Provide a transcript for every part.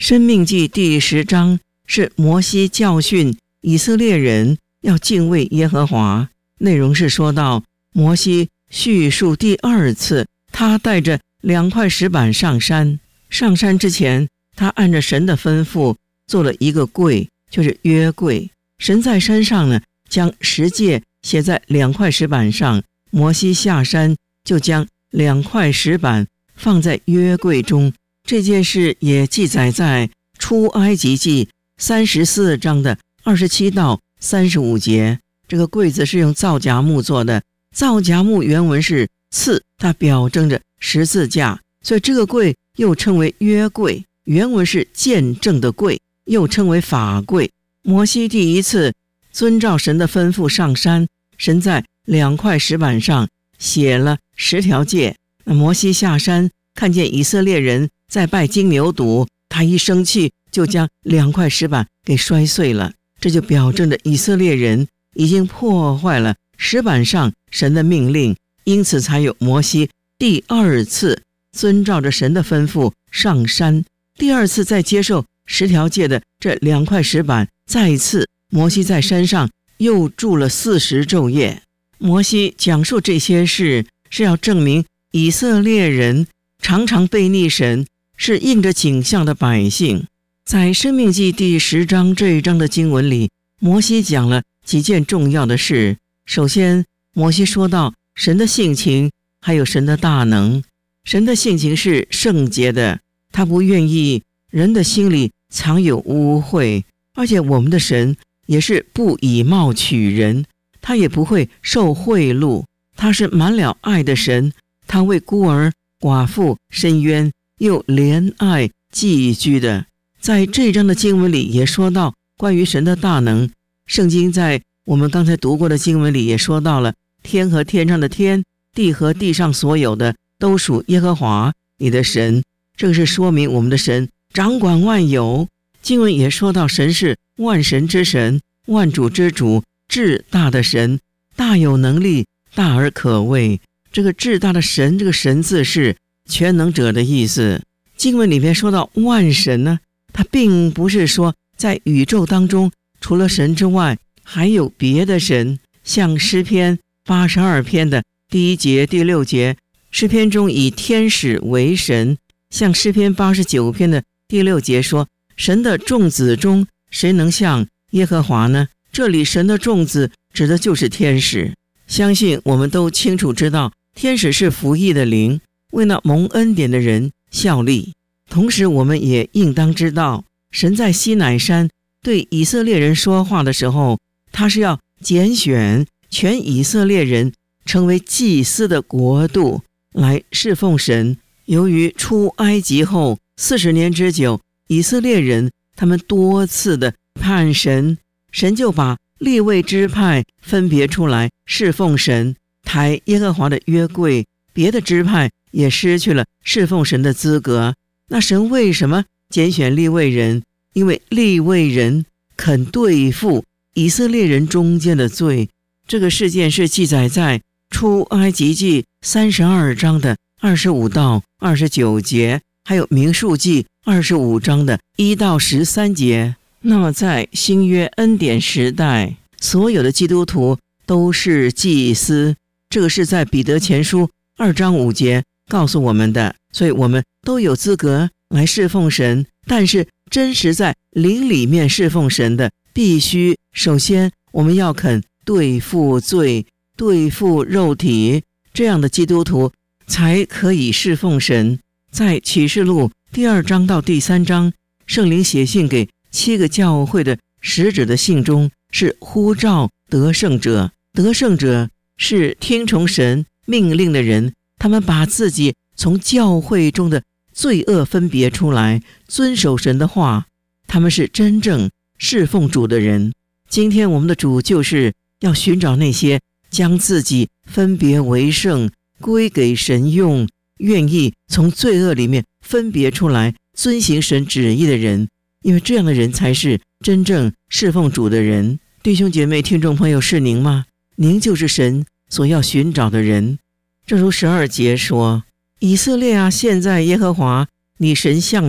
申命记第10章是摩西教训以色列人要敬畏耶和华，内容是说到摩西叙述第2次他带着2块石板上山，上山之前他按着神的吩咐做了一个柜，就是约柜。神在山上呢，将10诫写在2块石板上，摩西下山就将2块石板放在约柜中。这件事也记载在出埃及记34章的27到35节。这个柜子是用皂荚木做的，皂荚木原文是刺，它表征着十字架，所以这个柜又称为约柜，原文是见证的柜，又称为法柜。摩西第1次遵照神的吩咐上山，神在2块石板上写了10条诫。那摩西下山看见以色列人在拜金牛犊，他一生气就将2块石板给摔碎了，这就表征着以色列人已经破坏了石板上神的命令，因此才有摩西第2次遵照着神的吩咐上山，第2次再接受10条诫的这2块石板。再一次摩西在山上又住了40昼夜。摩西讲述这些事是要证明以色列人常常背逆神，是应着景象的百姓。在申命记第10章这一章的经文里，摩西讲了几件重要的事。首先，摩西说到神的性情还有神的大能。神的性情是圣洁的，他不愿意人的心里藏有污秽，而且我们的神也是不以貌取人，他也不会受贿赂，他是满了爱的神，他为孤儿寡妇伸冤，又怜爱寄居的。在这一章的经文里也说到关于神的大能，圣经在我们刚才读过的经文里也说到了，天和天上的天，地和地上所有的都属耶和华你的神，这个是说明我们的神掌管万有。经文也说到神是万神之神，万主之主，至大的神，大有能力，大而可畏。这个至大的神，这个神字是全能者的意思。经文里面说到万神呢，它并不是说在宇宙当中除了神之外还有别的神。像诗篇82篇的第1节第6节，诗篇中以天使为神。像诗篇89篇的第6节说，神的众子中谁能像耶和华呢？这里神的众子指的就是天使。相信我们都清楚知道，天使是服役的灵，为那蒙恩典的人效力。同时我们也应当知道，神在西乃山对以色列人说话的时候，他是要拣选全以色列人成为祭司的国度来侍奉神。由于出埃及后40年之久，以色列人他们多次的叛神，神就把利未支派分别出来侍奉神，抬耶和华的约柜，别的支派也失去了侍奉神的资格。那神为什么拣选利未人？因为利未人肯对付以色列人中间的罪。这个事件是记载在出埃及记32章的25到29节，还有民数记25章的1到13节。那么在新约恩典时代，所有的基督徒都是祭司，这个是在彼得前书2章5节告诉我们的。所以我们都有资格来侍奉神，但是真实在灵里面侍奉神的，必须首先我们要肯对付罪，对付肉体，这样的基督徒才可以侍奉神。在启示录第2章到第3章，圣灵写信给7个教会的使者的信中，是呼召得胜者。得胜者是听从神命令的人，他们把自己从教会中的罪恶分别出来，遵守神的话，他们是真正侍奉主的人。今天我们的主就是要寻找那些将自己分别为圣，归给神用，愿意从罪恶里面分别出来，遵行神旨意的人，因为这样的人才是真正侍奉主的人。弟兄姐妹听众朋友，是您吗？您就是神所要寻找的人。正如12节说，以色列啊，现在耶和华你神向你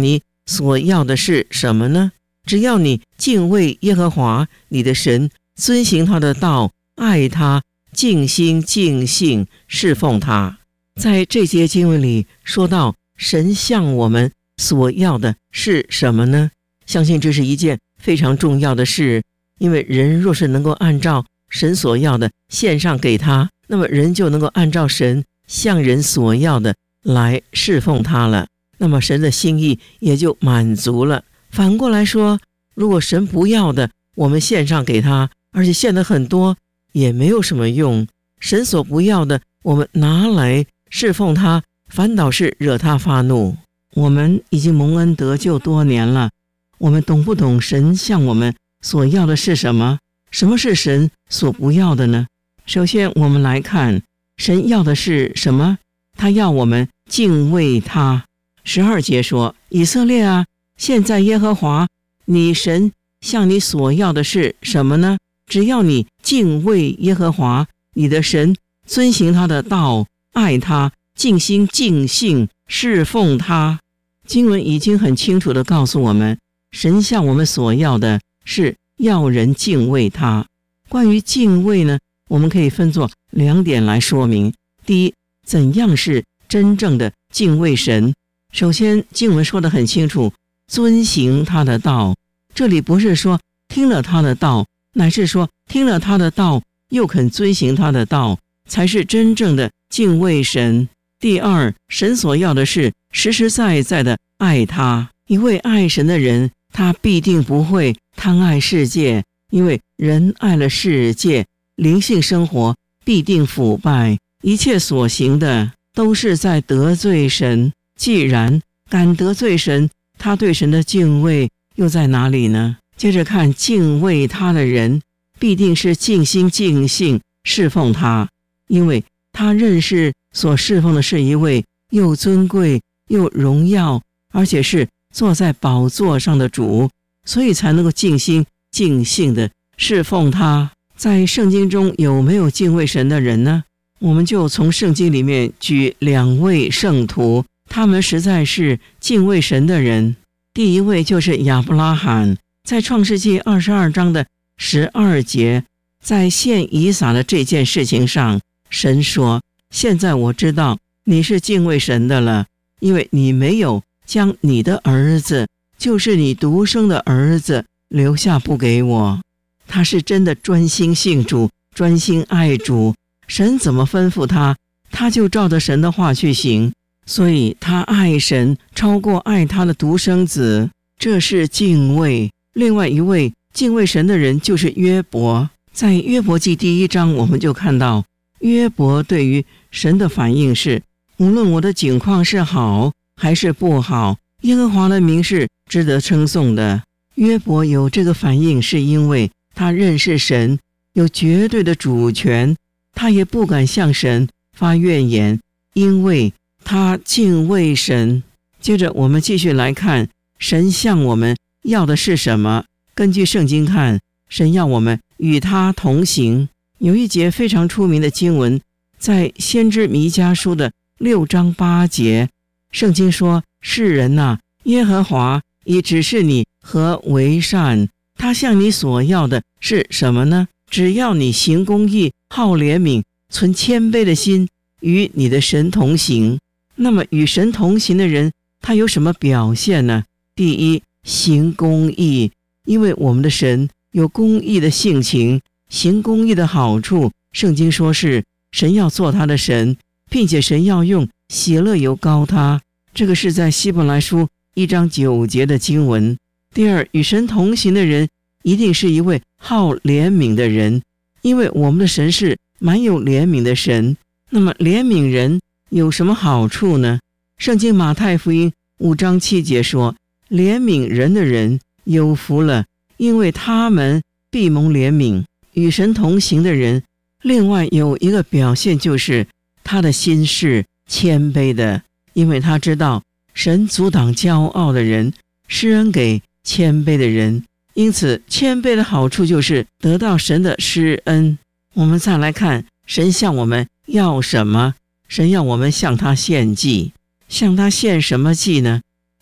所要的是什么呢？只要你敬畏耶和华你的神，遵行他的道，爱他，尽心尽性侍奉他。在这节经文里说到，神向我们所要的是什么呢？相信这是一件非常重要的事，因为人若是能够按照神所要的献上给他，那么人就能够按照神向人所要的来侍奉他了，那么神的心意也就满足了。反过来说，如果神不要的我们献上给他，而且献的很多，也没有什么用。神所不要的我们拿来侍奉他，反倒是惹他发怒。我们已经蒙恩得救多年了，我们懂不懂神向我们所要的是什么？什么是神所不要的呢？首先我们来看神要的是什么。他要我们敬畏他。12节说，以色列啊，现在耶和华你神向你所要的是什么呢？只要你敬畏耶和华你的神，遵行他的道，爱他，尽心尽性侍奉他。经文已经很清楚地告诉我们，神向我们所要的是要人敬畏他。关于敬畏呢，我们可以分作2点来说明。第一，怎样是真正的敬畏神？首先经文说得很清楚，遵行他的道。这里不是说听了他的道，乃是说听了他的道又肯遵行他的道，才是真正的敬畏神。第二，神所要的是实实在在的爱他。一位爱神的人，他必定不会贪爱世界，因为人爱了世界，灵性生活必定腐败，一切所行的都是在得罪神。既然敢得罪神，他对神的敬畏又在哪里呢？接着看，敬畏他的人必定是尽心尽性侍奉他，因为他认识所侍奉的是一位又尊贵又荣耀，而且是坐在宝座上的主，所以才能够尽心尽性的侍奉他。在圣经中有没有敬畏神的人呢？我们就从圣经里面举2位圣徒，他们实在是敬畏神的人。第一位就是亚伯拉罕，在创世纪22章的12节，在献以撒的这件事情上，神说，现在我知道你是敬畏神的了，因为你没有将你的儿子，就是你独生的儿子留下不给我。他是真的专心信主，专心爱主，神怎么吩咐他，他就照着神的话去行，所以他爱神超过爱他的独生子，这是敬畏。另外一位敬畏神的人就是约伯，在约伯记第1章我们就看到，约伯对于神的反应是，无论我的境况是好还是不好，耶和华的名是值得称颂的。约伯有这个反应，是因为他认识神有绝对的主权，他也不敢向神发怨言，因为他敬畏神。接着我们继续来看，神向我们要的是什么？根据圣经看，神要我们与他同行。有一节非常出名的经文，在先知弥迦书的6章8节，圣经说，世人啊，耶和华已指示你何为善，他向你所要的是什么呢？只要你行公义，好怜悯，存谦卑的心，与你的神同行。那么与神同行的人，他有什么表现呢？第一，行公义，因为我们的神有公义的性情，行公义的好处，圣经说是神要做他的神，并且神要用喜乐油膏他，这个是在希伯来书1章9节的经文。第二，与神同行的人一定是一位好怜悯的人，因为我们的神是蛮有怜悯的神。那么怜悯人有什么好处呢？圣经马太福音5章7节说，怜悯人的人有福了，因为他们必蒙怜悯。与神同行的人另外有一个表现，就是他的心是谦卑的，因为他知道神阻挡骄傲的人，施恩给谦卑的人，因此谦卑的好处就是得到神的施恩。我们再来看神向我们要什么。神要我们向他献祭。向他献什么祭呢？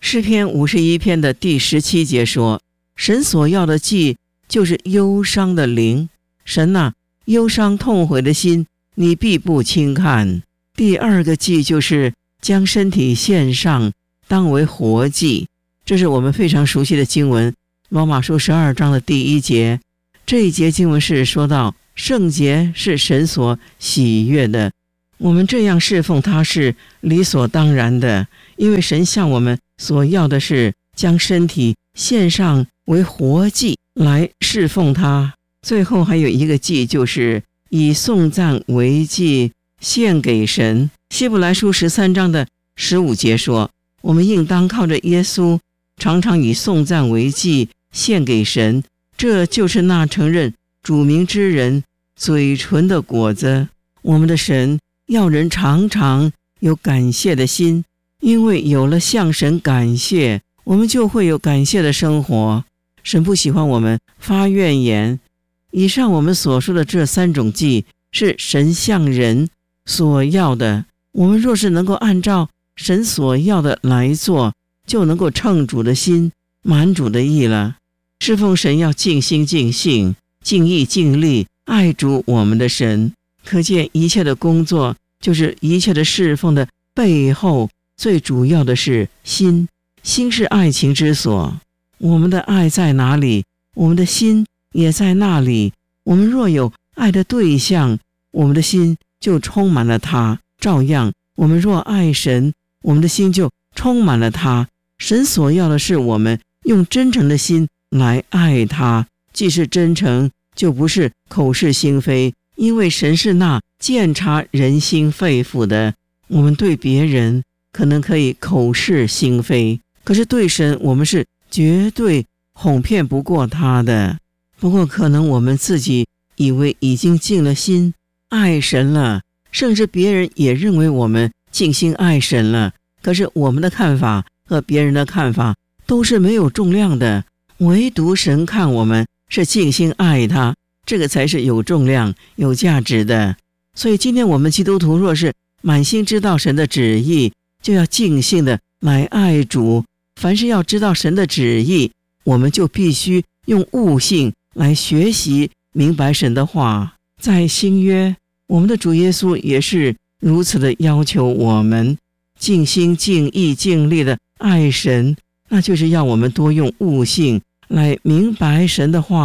诗篇51篇的第17节说，神所要的祭就是忧伤的灵。神啊，忧伤痛悔的心你必不轻看。第二个祭就是将身体献上，当为活祭。这是我们非常熟悉的经文，罗马书12章的第1节。这一节经文是说到圣洁是神所喜悦的，我们这样侍奉他是理所当然的，因为神向我们所要的是将身体献上为活祭来侍奉他。最后还有一个祭，就是以颂赞为祭献给神。希伯来书13章的15节说，我们应当靠着耶稣常常以颂赞为祭献给神，这就是那承认主名之人嘴唇的果子。我们的神要人常常有感谢的心，因为有了向神感谢，我们就会有感谢的生活。神不喜欢我们发怨言。以上我们所说的这3种祭是神向人所要的，我们若是能够按照神所要的来做，就能够称主的心，满主的意了。侍奉神要尽心尽性，尽意尽力爱主我们的神。可见一切的工作，就是一切的侍奉的背后，最主要的是心。心是爱情之所，我们的爱在哪里，我们的心也在那里。我们若有爱的对象，我们的心就充满了他。照样，我们若爱神，我们的心就充满了他。神所要的是我们用真诚的心来爱他，既是真诚，就不是口是心非，因为神是那鉴察人心肺腑的。我们对别人可能可以口是心非，可是对神我们是绝对哄骗不过他的。不过可能我们自己以为已经尽了心爱神了，甚至别人也认为我们尽心爱神了，可是我们的看法和别人的看法都是没有重量的，唯独神看我们是尽心爱他，这个才是有重量有价值的。所以今天我们基督徒若是满心知道神的旨意，就要尽心的来爱主。凡是要知道神的旨意，我们就必须用悟性来学习明白神的话。在新约，我们的主耶稣也是如此的要求我们尽心尽意尽力的爱神，那就是要我们多用悟性来明白神的话。